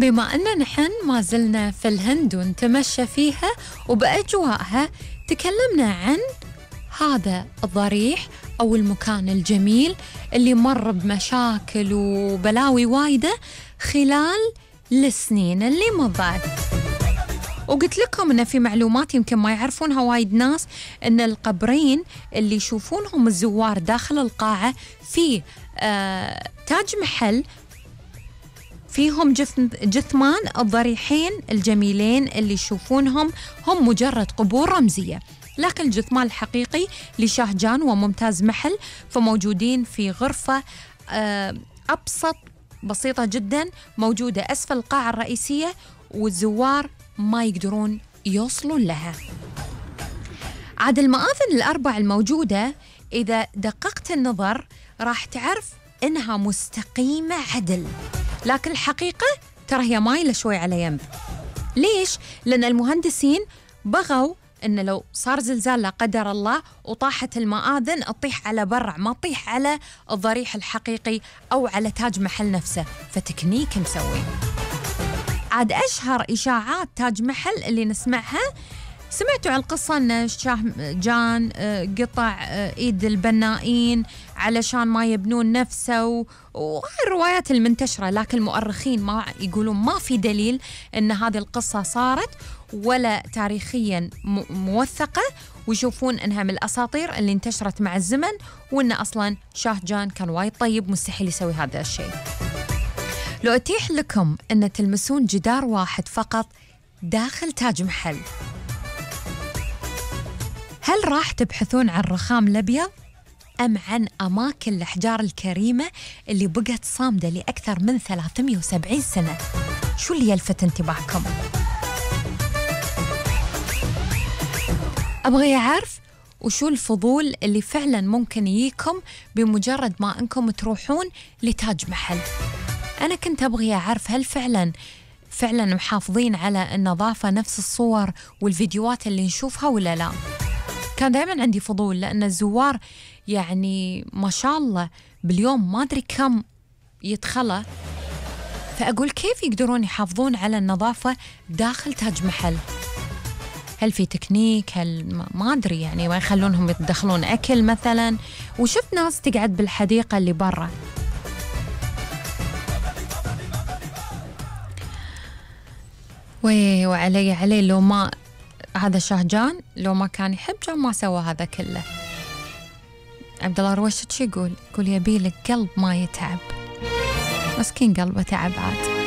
بما أن نحن ما زلنا في الهند ونتمشى فيها وبأجواءها، تكلمنا عن هذا الضريح أو المكان الجميل اللي مر بمشاكل وبلاوي وايدة خلال السنين اللي مضت. وقلت لكم أن في معلومات يمكن ما يعرفونها وايد ناس، أن القبرين اللي يشوفونهم الزوار داخل القاعة في تاج محل فيهم جثمان الضريحين الجميلين اللي يشوفونهم هم مجرد قبور رمزية، لكن الجثمان الحقيقي لشاه جان وممتاز محل فموجودين في غرفة أبسط بسيطة جدا موجودة أسفل القاعة الرئيسية، والزوار ما يقدرون يوصلون لها. عاد المآذن الأربع الموجودة إذا دققت النظر راح تعرف إنها مستقيمة عدل، لكن الحقيقة ترى هي مايلة شوي على يمب. ليش؟ لأن المهندسين بغوا إن لو صار زلزال لا قدر الله وطاحت المآذن تطيح على برع، ما تطيح على الضريح الحقيقي أو على تاج محل نفسه، فتكنيك مسوين. عاد أشهر إشاعات تاج محل اللي نسمعها، سمعتوا على القصة أن شاه جان قطع إيد البنائين علشان ما يبنون نفسه وهاي الروايات المنتشرة، لكن المؤرخين ما يقولون ما في دليل أن هذه القصة صارت ولا تاريخيا موثقة، ويشوفون أنها من الأساطير اللي انتشرت مع الزمن، وأن أصلا شاه جان كان وايد طيب مستحيل يسوي هذا الشيء. لو أتيح لكم أن تلمسون جدار واحد فقط داخل تاج محل، هل راح تبحثون عن الرخام الأبيض أم عن أماكن الأحجار الكريمة اللي بقت صامدة لأكثر من 370 سنة؟ شو اللي يلفت انتباهكم؟ أبغي أعرف وشو الفضول اللي فعلا ممكن يجيكم بمجرد ما أنكم تروحون لتاج محل. أنا كنت أبغي أعرف هل فعلا محافظين على النظافة نفس الصور والفيديوهات اللي نشوفها ولا لا. كان دائما عندي فضول، لأن الزوار يعني ما شاء الله باليوم ما أدري كم يدخله، فأقول كيف يقدرون يحافظون على النظافة داخل تاج محل؟ هل في تكنيك؟ هل ما أدري، يعني ما يخلونهم يدخلون أكل مثلا؟ وشفت ناس تقعد بالحديقة اللي برا. وعلي لو ما هذا شاه جان لو ما كان يحب جان ما سوى هذا كله. عبد الله روشد شو يقول يبي لك قلب ما يتعب، مسكين قلبه تعب عاد.